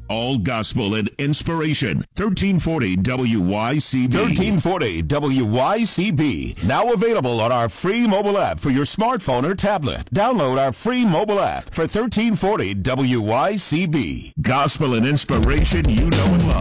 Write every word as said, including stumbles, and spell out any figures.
All gospel and inspiration. thirteen forty W Y C B. thirteen forty W Y C B. Now available on our free mobile app for your smartphone or tablet. Download our free mobile app for thirteen forty W Y C B. Gospel and inspiration you know and love.